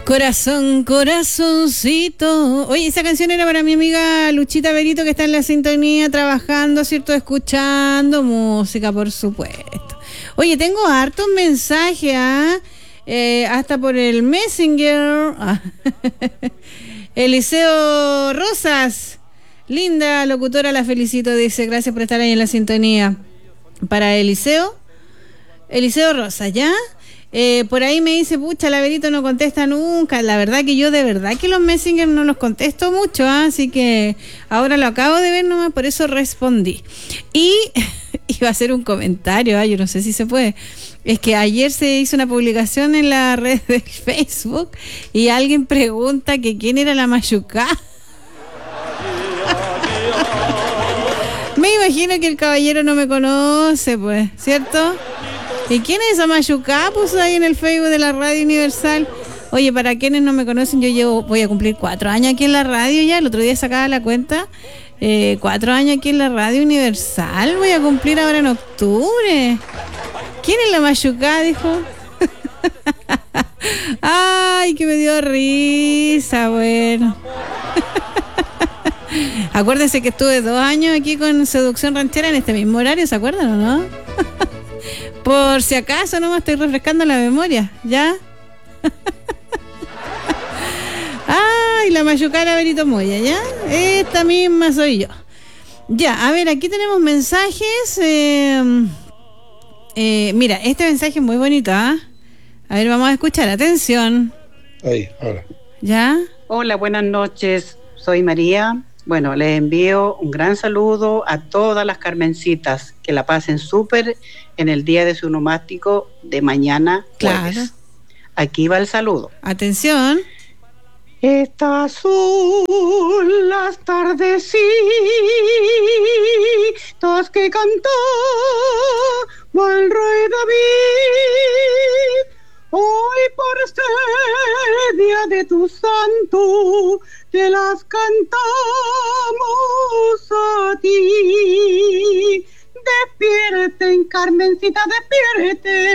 Corazón, corazoncito. Oye, esa canción era para mi amiga Luchita Berito, que está en la sintonía trabajando, ¿cierto? Escuchando música, por supuesto. Oye, tengo hartos mensajes, hasta por el Messenger. Eliseo Rosas, linda locutora, la felicito, dice, gracias por estar ahí en la sintonía. Para Eliseo Rosas, ¿ya? Por ahí me dice, pucha, la Berito no contesta nunca. La verdad que yo de verdad que los Messenger no los contesto mucho, así que ahora lo acabo de ver nomás, por eso respondí. Y iba a hacer un comentario, yo no sé si se puede. Es que ayer se hizo una publicación en la red de Facebook y alguien pregunta que quién era la Mayucá. Me imagino que el caballero no me conoce, pues, ¿cierto? ¿Y quién es esa Mayucá? Puso ahí en el Facebook de la Radio Universal. Oye, para quienes no me conocen, voy a cumplir 4 años aquí en la radio ya. El otro día sacaba la cuenta. 4 años aquí en la Radio Universal. Voy a cumplir ahora en octubre. ¿Quién es la Mayucá? Dijo. Ay, que me dio risa, bueno. Acuérdense que estuve 2 años aquí con Seducción Ranchera en este mismo horario, ¿se acuerdan o no? Por si acaso, nomás estoy refrescando la memoria, ¿ya? Ay, la Mayucara Berito Moya, ¿ya? Esta misma soy yo. Ya, a ver, aquí tenemos mensajes. Mira, este mensaje es muy bonito, ¿ah? A ver, vamos a escuchar, atención. Ahí, ahora. ¿Ya? Hola, buenas noches, soy María. Bueno, les envío un gran saludo a todas las Carmencitas, que la pasen súper en el día de su onomástico de mañana jueves. Claro. Aquí va el saludo. Atención. Estas son las tardecitas que cantaba el rey David. Hoy por ser día de tu santo, te las cantamos a ti. Despierten, Carmencita, despierten.